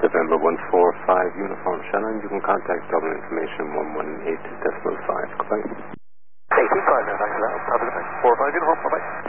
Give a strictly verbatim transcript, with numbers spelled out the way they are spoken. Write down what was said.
November one four five Uniform Shannon. You can contact Dublin Information one one eight decimal five. Goodbye. eighteen five, four five Uniform, bye-bye.